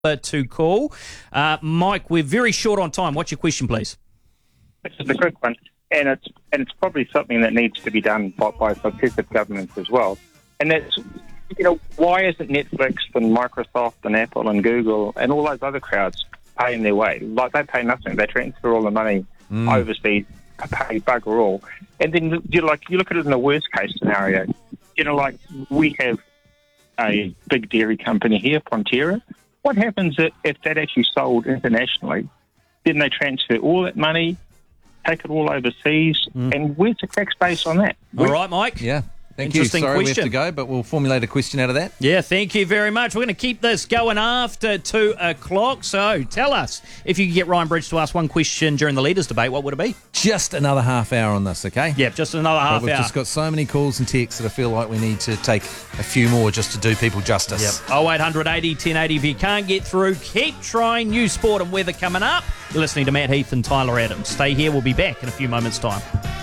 to call. Mike, we're very short on time. What's your question, please? This is a quick one, and it's probably something that needs to be done by successive governments as well. And that's, why isn't Netflix and Microsoft and Apple and Google and all those other crowds paying their way? Like, they pay nothing. They transfer all the money overseas, pay bugger all. And then you look at it in the worst case scenario. Like, we have a big dairy company here, Fonterra. What happens if that actually sold internationally? Then they transfer all that money, take it all overseas, and where's the tax base on that? All right, Mike. Yeah. Thank you. Sorry we have to go, but we'll formulate a question out of that. Yeah, thank you very much. We're going to keep this going after 2 o'clock. So tell us, if you could get Ryan Bridge to ask one question during the leaders' debate, what would it be? Just another half hour on this, okay? Yeah, just another half hour. We've just got so many calls and texts that I feel like we need to take a few more just to do people justice. Yep. 0800 80 1080. If you can't get through, keep trying. New sport and weather coming up. You're listening to Matt Heath and Tyler Adams. Stay here. We'll be back in a few moments' time.